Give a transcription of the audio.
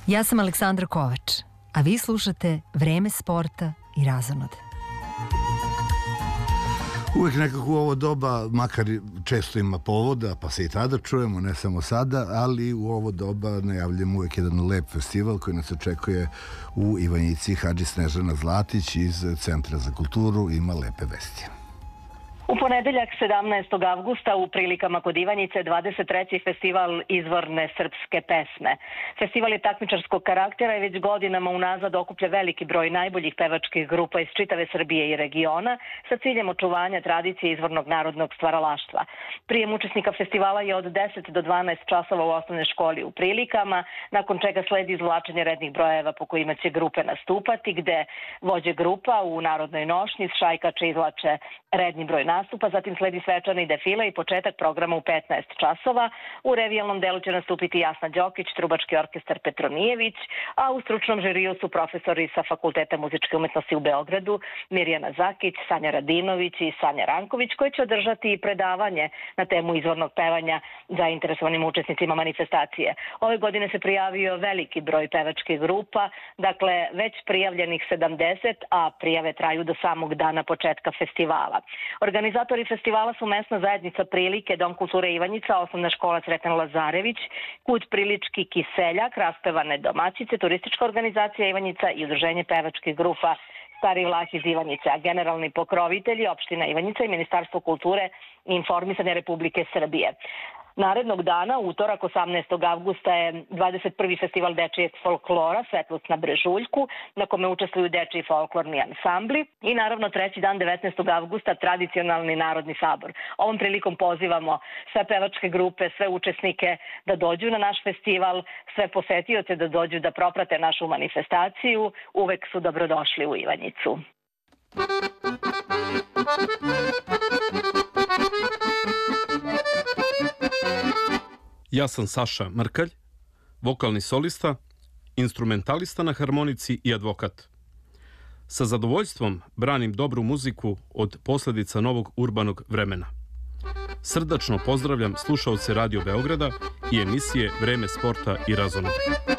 Ja sam Aleksandra Kovač, a vi slušate Vreme sporta i razonode. Uvijek nekako u ovo doba, makar često ima povoda, pa se i tada čujemo, ne samo sada, ali u ovo doba najavljamo uvijek jedan lep festival koji nas očekuje u Ivanjici. Hadži Snežana Zlatić iz Centra za kulturu ima lepe vesti. U ponedeljak 17. avgusta u Prilikama kod Ivanjice 23. festival izvorne srpske pesme. Festival je takmičarskog karaktera i već godinama unazad okuplja veliki broj najboljih pevačkih grupa iz čitave Srbije i regiona sa ciljem očuvanja tradicije izvornog narodnog stvaralaštva. Prijem učesnika festivala je od 10 do 12 časova u osnovnoj školi u Prilikama, nakon čega sledi izvlačenje rednih brojeva po kojima će grupe nastupati, gde vođe grupa u narodnoj nošnji s šajkače izvlače redni broj nastupa, zatim sledi svečani defile i početak programa u 15 časova. U revijalnom delu će nastupiti Jasna Đokić, Trubački orkestar Petronijević, a u stručnom žiriju su profesori sa Fakulteta muzičke umetnosti u Beogradu, Mirjana Zakić, Sanja Radinović i Sanja Ranković, koji će održati i predavanje na temu izvornog pevanja zainteresovanim učesnicima manifestacije. Ove godine se prijavio veliki broj pevačkih grupa, dakle već prijavljenih 70, a prijave traju do samog dana početka festivala. Organizatori festivala su mesna zajednica Prilike, Dom kulture Ivanjica, osnovna škola Sreten Lazarević, Kut Prilički Kiseljak, Raspevane domaćice, turistička organizacija Ivanjica i udruženje pevačkih grupa Stari Vlah iz Ivanjice, a generalni pokrovitelji opština Ivanjica i Ministarstvo kulture i informisanja Republike Srbije. Narednog dana, utorak 18. avgusta je 21. festival dečijeg folklora Svetlost na Brežuljku, na kome učestvuju dečiji folklorni ansambli i naravno treći dan 19. avgusta tradicionalni Narodni sabor. Ovom prilikom pozivamo sve pevačke grupe, sve učesnike da dođu na naš festival, sve posetioce da dođu da proprate našu manifestaciju. Uvek su dobrodošli u Ivanjicu. Ja sam Saša Mrkalj, vokalni solista, instrumentalista na harmonici i advokat. Sa zadovoljstvom branim dobru muziku od posljedica novog urbanog vremena. Srdačno pozdravljam slušaoce Radio Beograda i emisije Vreme sporta i razonode.